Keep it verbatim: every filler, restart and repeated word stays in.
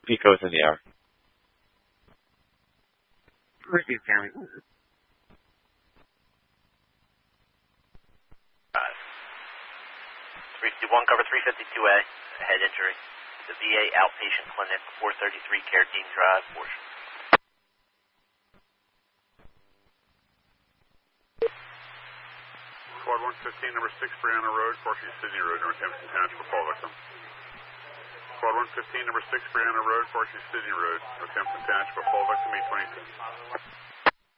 Pico is in the air. Receive, County. three fifty-one, cover three fifty-two A, head injury. The V A Outpatient Clinic, four thirty-three Cardine Drive, Portion. Squad one fifteen, number six, Brianna Road, Portion City Road, Northampton Township, call victim. Squad one fifteen, number six, Brianna Road, Portion City Road, Northampton Township, call victim, eight twenty-two.